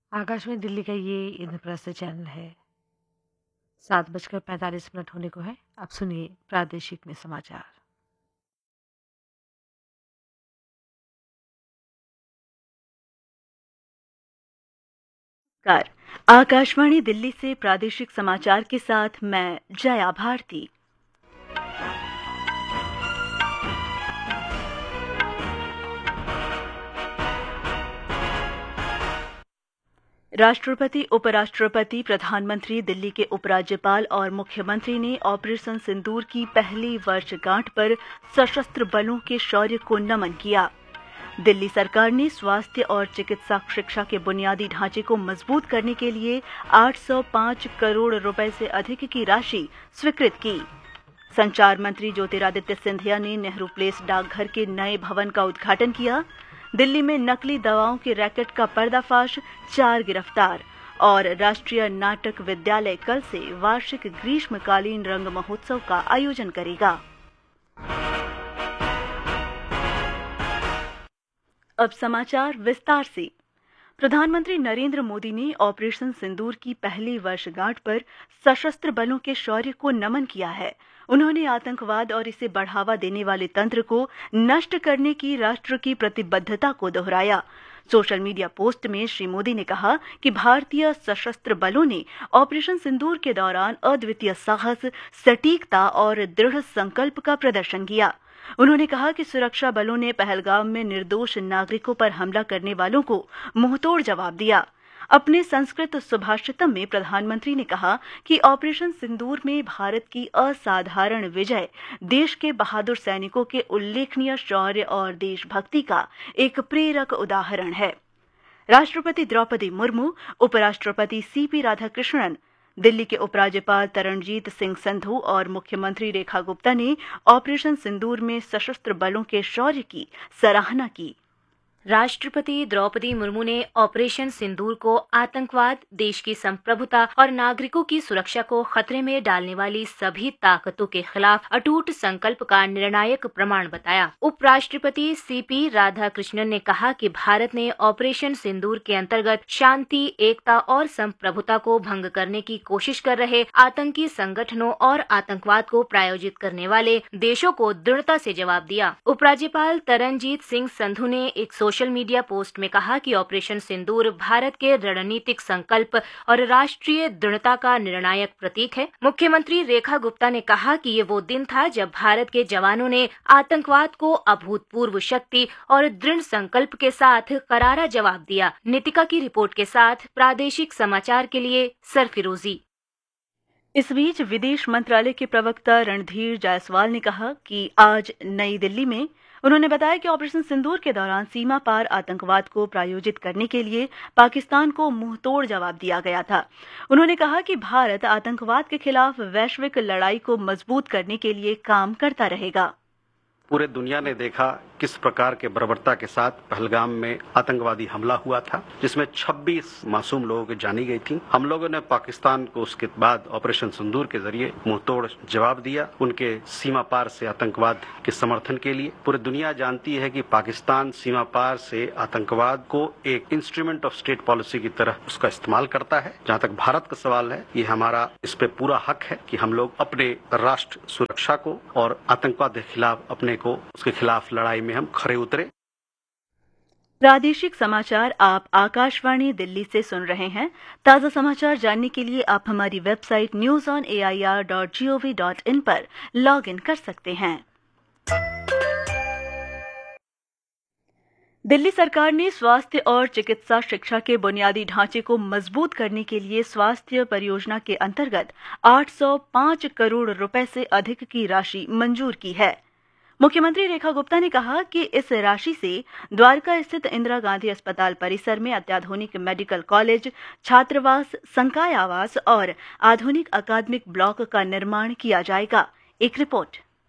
आकाशवाणी दिल्ली का ये इंद्रप्रस्थ चैनल है। 7:45 होने को है। अब सुनिए प्रादेशिक में समाचार। नमस्कार। आकाशवाणी दिल्ली से प्रादेशिक समाचार के साथ मैं जया भारती। राष्ट्रपति, उपराष्ट्रपति, प्रधानमंत्री, दिल्ली के उपराज्यपाल और मुख्यमंत्री ने ऑपरेशन सिंदूर की पहली वर्षगांठ पर सशस्त्र बलों के शौर्य को नमन किया। दिल्ली सरकार ने स्वास्थ्य और चिकित्सा शिक्षा के बुनियादी ढांचे को मजबूत करने के लिए 805 करोड़ रुपए से अधिक की राशि स्वीकृत की। संचार मंत्री ज्योतिरादित्य सिंधिया ने नेहरू प्लेस डाकघर के नए भवन का उद्घाटन किया। दिल्ली में नकली दवाओं के रैकेट का पर्दाफाश, 4 गिरफ्तार। और राष्ट्रीय नाटक विद्यालय कल से वार्षिक ग्रीष्मकालीन रंग महोत्सव का आयोजन करेगा। अब समाचार विस्तार से। प्रधानमंत्री नरेंद्र मोदी ने ऑपरेशन सिंदूर की पहली वर्षगांठ पर सशस्त्र बलों के शौर्य को नमन किया है। उन्होंने आतंकवाद और इसे बढ़ावा देने वाले तंत्र को नष्ट करने की राष्ट्र की प्रतिबद्धता को दोहराया। सोशल मीडिया पोस्ट में श्री मोदी ने कहा कि भारतीय सशस्त्र बलों ने ऑपरेशन सिंदूर के दौरान अद्वितीय साहस, सटीकता और दृढ़ संकल्प का प्रदर्शन किया। उन्होंने कहा कि सुरक्षा बलों ने पहलगाम में निर्दोष नागरिकों पर हमला करने वालों को मुंहतोड़ जवाब दिया। अपने संस्कृत सुभाषितम में प्रधानमंत्री ने कहा कि ऑपरेशन सिंदूर में भारत की असाधारण विजय देश के बहादुर सैनिकों के उल्लेखनीय शौर्य और देशभक्ति का एक प्रेरक उदाहरण है। राष्ट्रपति द्रौपदी मुर्मू, उपराष्ट्रपति सीपी राधाकृष्णन, दिल्ली के उपराज्यपाल तरणजीत सिंह संधू और मुख्यमंत्री रेखा गुप्ता ने ऑपरेशन सिंदूर में सशस्त्र बलों के शौर्य की सराहना की। राष्ट्रपति द्रौपदी मुर्मू ने ऑपरेशन सिंदूर को आतंकवाद, देश की संप्रभुता और नागरिकों की सुरक्षा को खतरे में डालने वाली सभी ताकतों के खिलाफ अटूट संकल्प का निर्णायक प्रमाण बताया। उपराष्ट्रपति सीपी राधाकृष्णन ने कहा कि भारत ने ऑपरेशन सिंदूर के अंतर्गत शांति, एकता और संप्रभुता को भंग करने की कोशिश कर रहे आतंकी संगठनों और आतंकवाद को प्रायोजित करने वाले देशों को दृढ़ता से जवाब दिया। उपराज्यपाल तरणजीत सिंह संधू ने एक सोशल मीडिया पोस्ट में कहा कि ऑपरेशन सिंदूर भारत के रणनीतिक संकल्प और राष्ट्रीय दृढ़ता का निर्णायक प्रतीक है। मुख्यमंत्री रेखा गुप्ता ने कहा कि ये वो दिन था जब भारत के जवानों ने आतंकवाद को अभूतपूर्व शक्ति और दृढ़ संकल्प के साथ करारा जवाब दिया। नितिका की रिपोर्ट के साथ प्रादेशिक समाचार के लिए सरफिरोजी। इस बीच विदेश मंत्रालय के प्रवक्ता रणधीर जायसवाल ने कहा कि आज नई दिल्ली में उन्होंने बताया कि ऑपरेशन सिंदूर के दौरान सीमा पार आतंकवाद को प्रायोजित करने के लिए पाकिस्तान को मुंहतोड़ जवाब दिया गया था। उन्होंने कहा कि भारत आतंकवाद के खिलाफ वैश्विक लड़ाई को मजबूत करने के लिए काम करता रहेगा। पूरे दुनिया ने देखा किस प्रकार के बर्बरता के साथ पहलगाम में आतंकवादी हमला हुआ था, जिसमें 26 मासूम लोगों की जानी गई थी। हम लोगों ने पाकिस्तान को उसके बाद ऑपरेशन सिंदूर के जरिए मुंहतोड़ जवाब दिया, उनके सीमा पार से आतंकवाद के समर्थन के लिए। पूरी दुनिया जानती है कि पाकिस्तान सीमा पार से आतंकवाद को एक इंस्ट्रूमेंट ऑफ स्टेट पॉलिसी की तरह उसका इस्तेमाल करता है। जहां तक भारत का सवाल है, ये हमारा इस पे पूरा हक है कि हम लोग अपने राष्ट्र सुरक्षा को और आतंकवाद के खिलाफ अपने को उसके खिलाफ लड़ाई में हम खड़े उतरे। प्रादेशिक समाचार आप आकाशवाणी दिल्ली से सुन रहे हैं। ताजा समाचार जानने के लिए आप हमारी वेबसाइट newsonair.gov.in पर लॉग इन कर सकते हैं। दिल्ली सरकार ने स्वास्थ्य और चिकित्सा शिक्षा के बुनियादी ढांचे को मजबूत करने के लिए स्वास्थ्य परियोजना के अंतर्गत 805 करोड़ रुपए से अधिक की राशि मंजूर की है। मुख्यमंत्री रेखा गुप्ता ने कहा कि इस राशि से द्वारका स्थित इंदिरा गांधी अस्पताल परिसर में अत्याधुनिक मेडिकल कॉलेज, छात्रावास, संकाय आवास और आधुनिक अकादमिक ब्लॉक का निर्माण किया जाएगा। एक रिपोर्ट।